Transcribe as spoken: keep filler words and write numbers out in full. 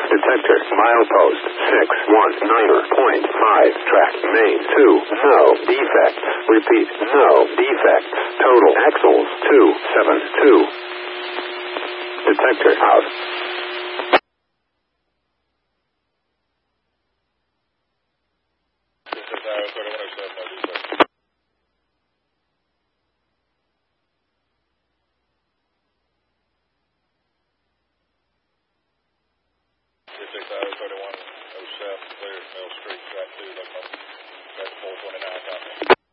Detector, milepost, six one niner point five, track, main, two, no defects. Repeat, no defects. Total axles, two seven two. Detector out.